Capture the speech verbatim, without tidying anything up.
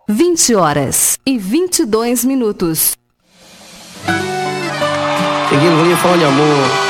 vinte horas e vinte e dois minutos. Seguindo, vou falar de amor.